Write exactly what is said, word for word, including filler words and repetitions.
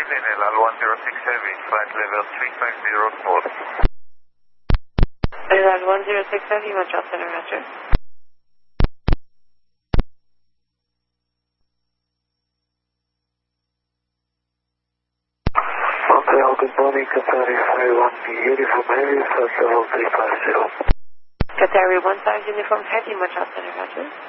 L L one zero six Heavy, flight level three five zero four. L L one zero six Heavy, Montreal Center, roger. Montreal, good morning, Qatari five one Uniform Heavy, flight level three five zero. Qatari one five Uniform Heavy, Montreal Center, roger.